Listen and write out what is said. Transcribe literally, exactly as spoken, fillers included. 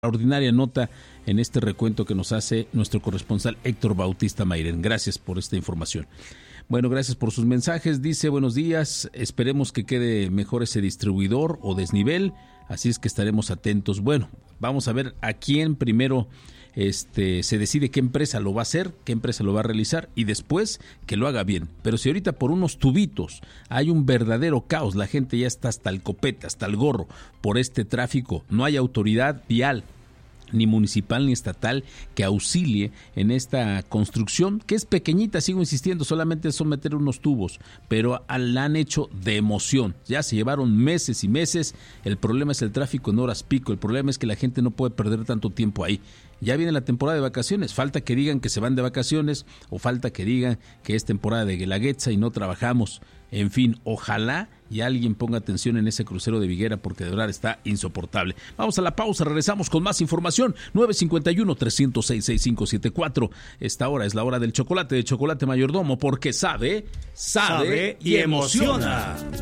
Ordinaria nota en este recuento que nos hace nuestro corresponsal Héctor Bautista Mayren. Gracias por esta información. Bueno, gracias por sus mensajes. Dice, buenos días, esperemos que quede mejor ese distribuidor o desnivel, así es que estaremos atentos. Bueno, vamos a ver a quién primero este, se decide qué empresa lo va a hacer, qué empresa lo va a realizar y después que lo haga bien. Pero si ahorita por unos tubitos hay un verdadero caos, la gente ya está hasta el copete, hasta el gorro por este tráfico, no hay autoridad vial ni municipal ni estatal que auxilie en esta construcción, que es pequeñita, sigo insistiendo, solamente son meter unos tubos, pero la han hecho de emoción, ya se llevaron meses y meses. El problema es el tráfico en horas pico, el problema es que la gente no puede perder tanto tiempo ahí. Ya viene la temporada de vacaciones, falta que digan que se van de vacaciones o falta que digan que es temporada de Guelaguetza y no trabajamos. En fin, ojalá y alguien ponga atención en ese crucero de Viguera porque de verdad está insoportable. Vamos a la pausa, regresamos con más información. nueve cinco uno, tres cero seis, seis cinco siete cuatro. Esta hora es la hora del chocolate de Chocolate Mayordomo porque sabe, sabe, sabe y emociona.